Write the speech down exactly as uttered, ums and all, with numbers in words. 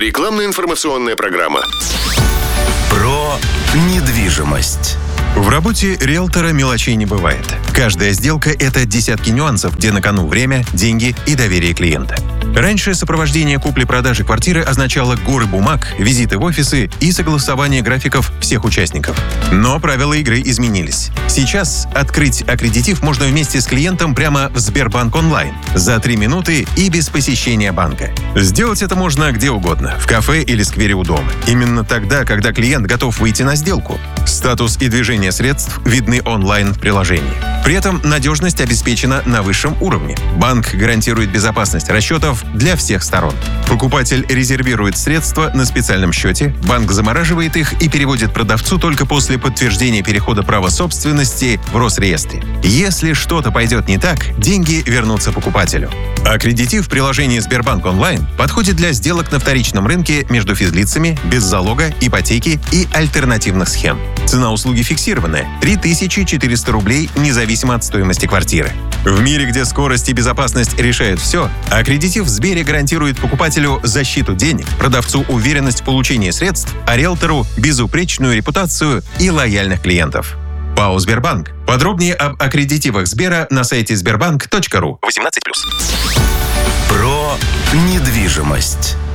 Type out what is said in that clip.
Рекламно-информационная программа. Про недвижимость. В работе риэлтора мелочей не бывает. Каждая сделка – это десятки нюансов, где на кону время, деньги и доверие клиента. Раньше сопровождение купли-продажи квартиры означало горы бумаг, визиты в офисы и согласование графиков всех участников. Но правила игры изменились. Сейчас открыть аккредитив можно вместе с клиентом прямо в Сбербанк онлайн за три минуты и без посещения банка. Сделать это можно где угодно – в кафе или сквере у дома. Именно тогда, когда клиент готов выйти на сделку. Статус и движение средств видны онлайн в приложении. При этом надежность обеспечена на высшем уровне. Банк гарантирует безопасность расчетов для всех сторон. Покупатель резервирует средства на специальном счете, банк замораживает их и переводит продавцу только после подтверждения перехода права собственности в Росреестре. Если что-то пойдет не так, деньги вернутся покупателю. Аккредитив в приложении Сбербанк онлайн подходит для сделок на вторичном рынке между физлицами, без залога, ипотеки и альтернативных схем. Цена услуги фиксированная – три тысячи четыреста рублей, независимо от стоимости квартиры. В мире, где скорость и безопасность решают все, аккредитив в Сбере гарантирует покупателю защиту денег, продавцу уверенность в получении средств, а риэлтору безупречную репутацию и лояльных клиентов. ПАО «Сбербанк». Подробнее об аккредитивах Сбера на сайте сбербанк точка ру. восемнадцать плюс. Про недвижимость.